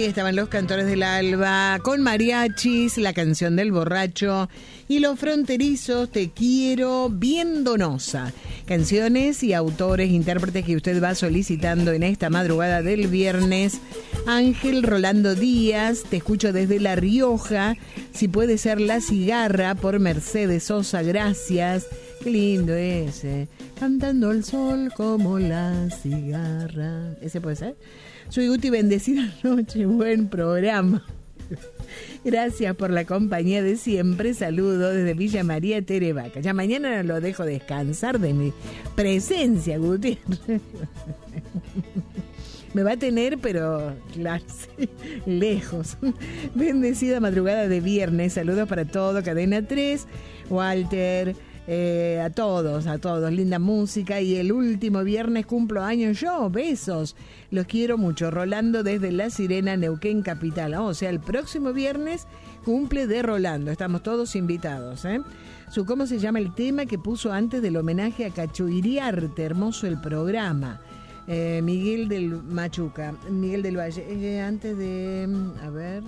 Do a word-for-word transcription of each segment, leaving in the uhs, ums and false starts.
estaban los Cantores del Alba, con mariachis, la canción del borracho y los fronterizos, Te quiero, bien donosa. Canciones y autores, intérpretes que usted va solicitando en esta madrugada del viernes. Ángel Rolando Díaz, Te escucho desde La Rioja, Si puede ser La Cigarra, por Mercedes Sosa, gracias. Qué lindo ese. Cantando el sol como la cigarra. ¿Ese puede ser? Soy Guti, bendecida noche, buen programa. Gracias por la compañía de siempre. Saludo desde Villa María Terevaca. Ya mañana lo dejo descansar de mi presencia, Guti. Me va a tener, pero claro, sí, lejos. Bendecida madrugada de viernes. Saludos para todo. Cadena tres. Walter. Eh, a todos, a todos, linda música. Y el último viernes cumplo años yo, besos, los quiero mucho. Rolando desde La Sirena, Neuquén Capital. Oh, o sea, el próximo viernes cumple de Rolando, estamos todos invitados, ¿eh? Su, ¿cómo se llama el tema que puso antes del homenaje a Cacho Iriarte? Hermoso el programa. eh, Miguel del Machuca, Miguel del Valle, eh, antes de, a ver,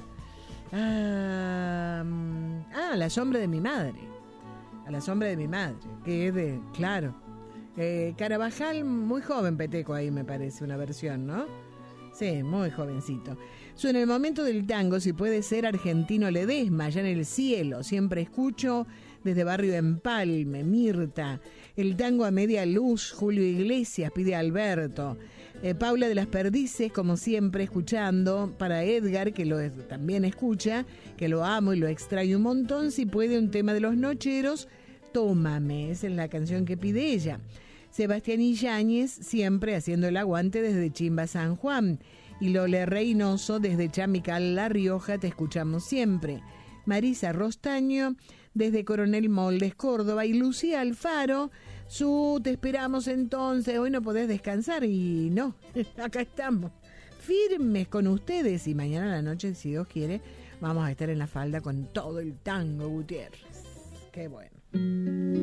ah, ah, La sombra de mi madre. A la sombra de mi madre, que es de, claro, eh, Carabajal, muy joven Peteco ahí me parece, una versión, ¿no? Sí, muy jovencito. Su, en el momento del tango, Si puede ser Argentino Ledesma, allá en el cielo, siempre escucho desde Barrio Empalme, Mirta. El tango a media luz, Julio Iglesias, pide Alberto. Eh, Paula de las Perdices, como siempre, escuchando. Para Edgar, que lo también escucha, que lo amo y lo extraño un montón. Si puede, un tema de Los Nocheros, Tómame, esa es la canción que pide ella. Sebastián Ibáñez, siempre haciendo el aguante desde Chimba, San Juan. Y Lole Reynoso, desde Chamical, La Rioja, te escuchamos siempre. Marisa Rostaño, desde Coronel Moldes, Córdoba. Y Lucía Alfaro, su, te esperamos entonces, hoy no podés descansar. Y no, acá estamos, firmes con ustedes. Y mañana a la noche, si Dios quiere, vamos a estar en la falda con todo el tango, Gutiérrez. Qué bueno.